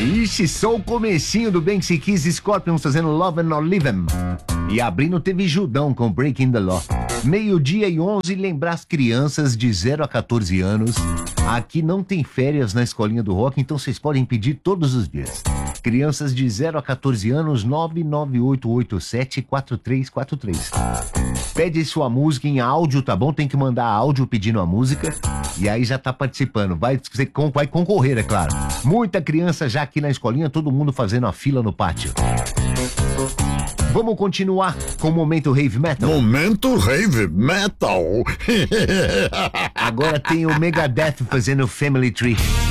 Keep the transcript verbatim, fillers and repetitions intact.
Ixi, só o comecinho do Banksy Kiss e Scorpions fazendo Love and Not Livin'. E abrindo teve Judão com Breaking the Law. Meio-dia e onze, lembrar as crianças de zero a quatorze anos. Aqui não tem férias na escolinha do rock, então vocês podem pedir todos os dias. Crianças de zero a quatorze anos, nove nove oito oito sete quatro três quatro três. Pede sua música em áudio, tá bom? Tem que mandar áudio pedindo a música. E aí já tá participando. Vai, você vai concorrer, é claro. Muita criança já aqui na escolinha, todo mundo fazendo a fila no pátio. Vamos continuar com o Momento Heavy Metal. Momento Heavy Metal. Agora tem o Megadeth fazendo Family Tree.